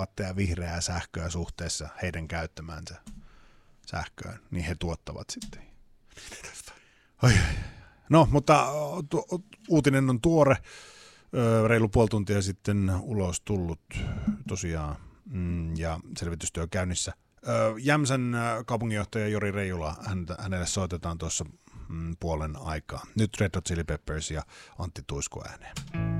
megawatteja vihreää sähköä suhteessa heidän käyttämäänsä sähköön, niin he tuottavat sitten. No, mutta uutinen on tuore, reilu puoli tuntia sitten ulos tullut tosiaan, ja selvitystyö käynnissä. Jämsän kaupunginjohtaja Jori Reijula, hänelle soitetaan tuossa puolen aikaa. Nyt Red Hot Chili Peppers ja Antti Tuisku ääneen.